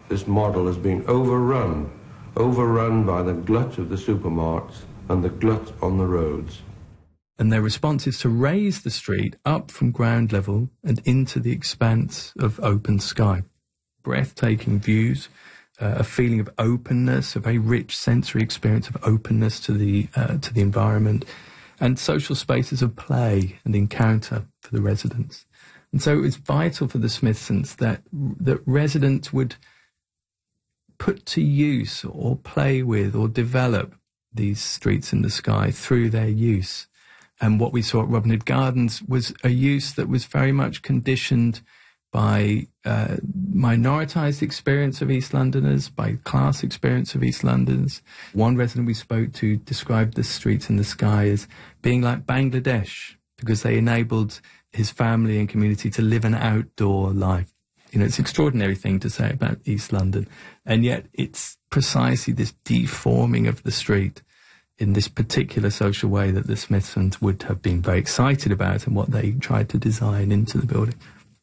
this model has been overrun by the glut of the supermarkets and the glut on the roads. And their response is to raise the street up from ground level and into the expanse of open sky. Breathtaking views, a feeling of openness, a very rich sensory experience of openness to the environment, and social spaces of play and encounter for the residents. And so it's vital for the Smithsons that residents would put to use or play with or develop these streets in the sky through their use. And what we saw at Robin Hood Gardens was a use that was very much conditioned by minoritized experience of East Londoners, by class experience of East Londoners. One resident we spoke to described the streets in the sky as being like Bangladesh, because they enabled his family and community to live an outdoor life. You know, it's an extraordinary thing to say about East London, and yet it's precisely this deforming of the street in this particular social way that the Smithsons would have been very excited about and what they tried to design into the building.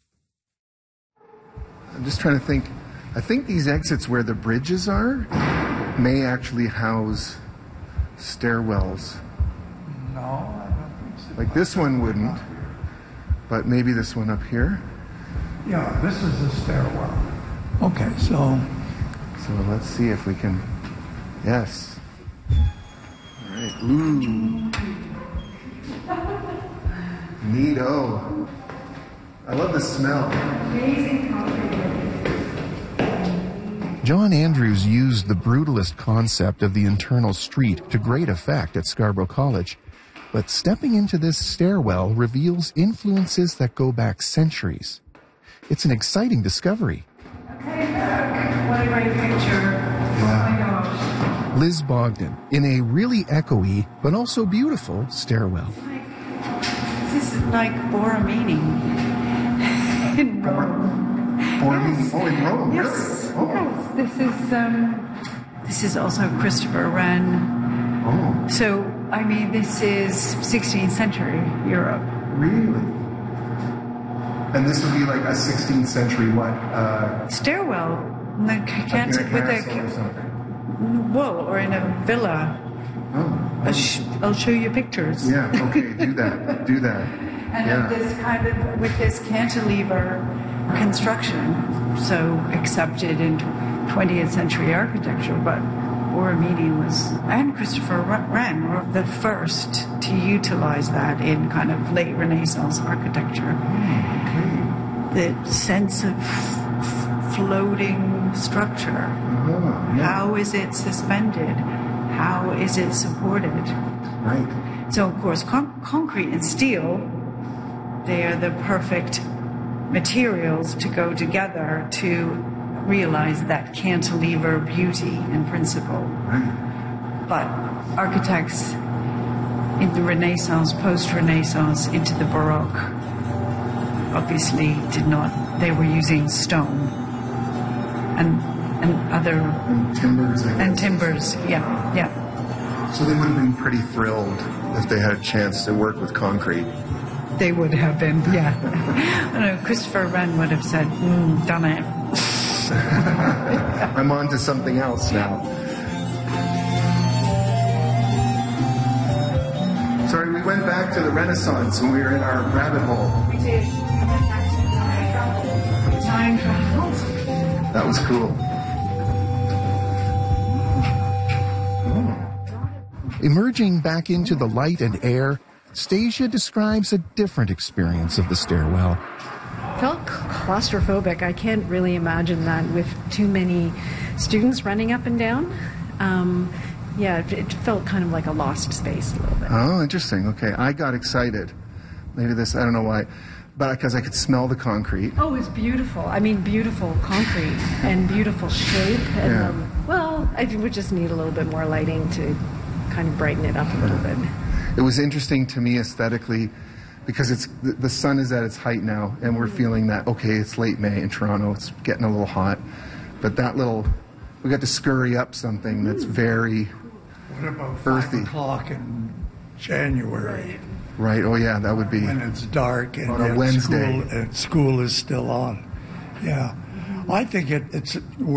I'm just trying to think. I think these exits where the bridges are may actually house stairwells. No, I don't think so. Like this one wouldn't, but maybe this one up here. Yeah, this is the stairwell. Okay, so let's see if we can. Yes. All right. Ooh. Neato. I love the smell. John Andrews used the brutalist concept of the internal street to great effect at Scarborough College, but stepping into this stairwell reveals influences that go back centuries. It's an exciting discovery. Okay, what a great picture. Yeah. Oh my gosh. Liz Bogdan, in a really echoey but also beautiful stairwell. This is like Borromini in Rome. Borromini? Yes. Oh, in Rome, yes. Really? Oh. Yes, this is also Christopher Wren. Oh. So, I mean, this is 16th century Europe. Really? And this would be like a 16th century what? Stairwell. In a castle or something. Well, or in a villa. Oh. I'll show you pictures. Yeah, okay, do that. Do that. And yeah. this kind of, with this cantilever construction, so accepted in 20th century architecture, but Borromini was, and Christopher Wren were the first to utilize that in kind of late Renaissance architecture. Okay. The sense of floating structure. Yeah. How is it suspended? How is it supported? Right. So, of course, concrete and steel, they are the perfect materials to go together to realize that cantilever beauty in principle. Right. But architects in the Renaissance, post-Renaissance, into the Baroque, obviously did not. They were using stone and other... And timbers, I guess. And timbers, yeah. So they would have been pretty thrilled if they had a chance to work with concrete. They would have been, yeah. I know Christopher Wren would have said, done it. I'm on to something else now. Sorry, we went back to the Renaissance when we were in our rabbit hole. We did. Time travel. That was cool. Emerging back into the light and air, Stasia describes a different experience of the stairwell. Felt claustrophobic. I can't really imagine that with too many students running up and down. It felt kind of like a lost space a little bit. Oh, interesting. Okay, I got excited. Maybe this, I don't know why, but because I could smell the concrete. Oh, it's beautiful. I mean, beautiful concrete and beautiful shape. And, I would just need a little bit more lighting to kind of brighten it up a little bit. It was interesting to me aesthetically because the sun is at its height now, and we're feeling that, okay, it's late May in Toronto, it's getting a little hot, but we got to scurry up something that's very what about earthy. 5 o'clock in January? Right, oh yeah, that would be... When it's dark and on a Wednesday. School is still on. Yeah. I think it's